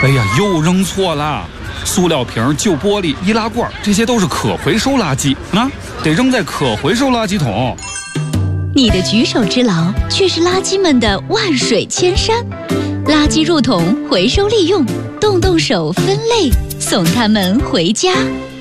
哎呀，又扔错了！塑料瓶、旧玻璃、易拉罐，这些都是可回收垃圾啊，得扔在可回收垃圾桶。 你的举手之劳，却是垃圾们的万水千山。垃圾入桶，回收利用，动动手分类，送他们回家。